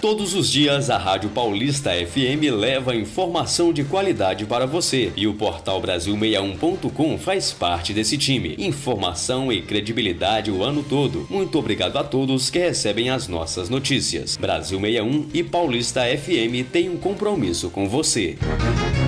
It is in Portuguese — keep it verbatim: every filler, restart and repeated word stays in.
Todos os dias a Rádio Paulista F M leva informação de qualidade para você e o portal Brasil sessenta e um ponto com faz parte desse time. Informação e credibilidade o ano todo. Muito obrigado a todos que recebem as nossas notícias. Brasil sessenta e um e Paulista F M têm um compromisso com você.